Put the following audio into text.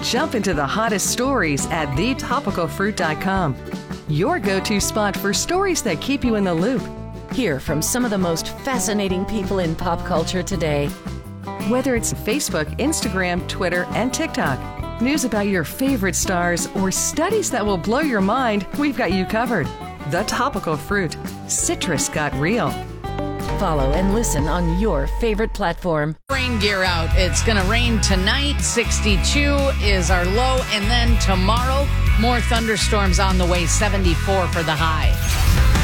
Jump into the hottest stories at thetopicalfruit.com. Your go-to spot for stories that keep you in the loop. Hear from some of the most fascinating people in pop culture today. Whether it's Facebook, Instagram, Twitter, and TikTok, news about your favorite stars, or studies that will blow your mind, we've got you covered. The Topical Fruit. Citrus got real. Follow and listen on your favorite platform. Rain gear out. It's going to rain tonight. 62 is our low. And then tomorrow, more thunderstorms on the way. 74 for the high.